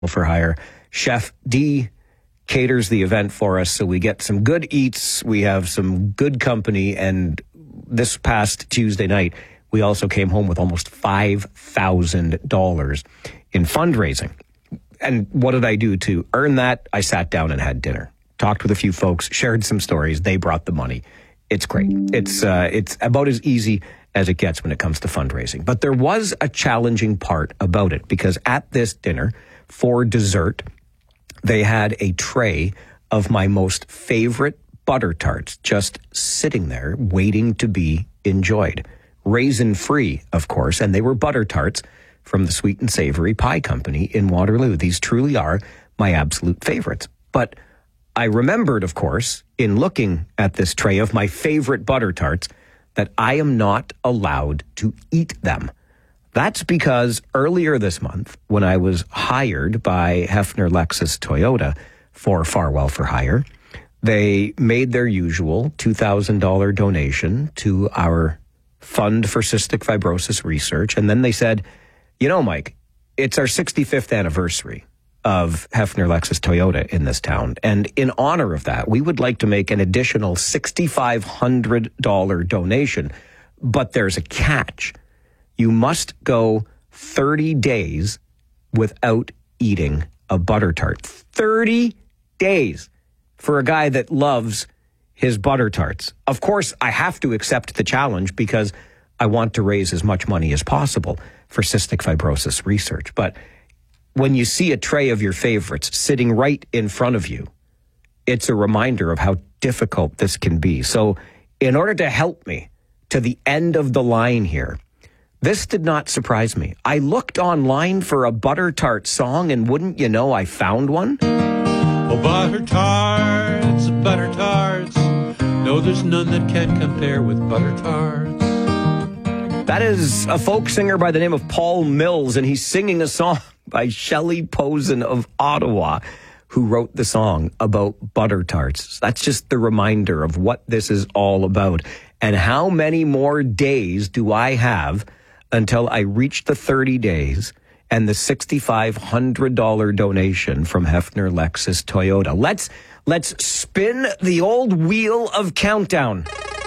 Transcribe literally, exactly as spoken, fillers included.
for Hire. Chef D caters the event for us, so we get some good eats, we have some good company, and this past Tuesday night, we also came home with almost five thousand dollars in fundraising. And what did I do to earn that? I sat down and had dinner, talked with a few folks, shared some stories. They brought the money. It's great. It's uh, it's about as easy as it gets when it comes to fundraising. But there was a challenging part about it, because at this dinner, for dessert, they had a tray of my most favorite butter tarts just sitting there waiting to be enjoyed. Raisin-free, of course, and they were butter tarts from the Sweet and Savory Pie Company in Waterloo. These truly are my absolute favorites. But I remembered, of course, in looking at this tray of my favorite butter tarts, that I am not allowed to eat them. That's because earlier this month, when I was hired by Hefner Lexus Toyota for Farwell for Hire, they made their usual two thousand dollars donation to our Fund for Cystic Fibrosis Research. And then they said, you know, Mike, it's our sixty-fifth anniversary of Hefner Lexus Toyota in this town. And in honor of that, we would like to make an additional six thousand five hundred dollars donation. But there's a catch. You must go thirty days without eating a butter tart. thirty days for a guy that loves his butter tarts. Of course, I have to accept the challenge because I want to raise as much money as possible for cystic fibrosis research. But when you see a tray of your favorites sitting right in front of you, it's a reminder of how difficult this can be. So in order to help me to the end of the line here, this did not surprise me. I looked online for a butter tart song, and wouldn't you know, I found one. Oh, butter tarts, butter tarts. No, there's none that can compare with butter tarts. That is a folk singer by the name of Paul Mills, and he's singing a song by Shelley Posen of Ottawa, who wrote the song about butter tarts. That's just the reminder of what this is all about. And how many more days do I have until I reach the thirty days and the six thousand five hundred dollars donation from Hefner Lexus Toyota? Let's, let's spin the old wheel of countdown.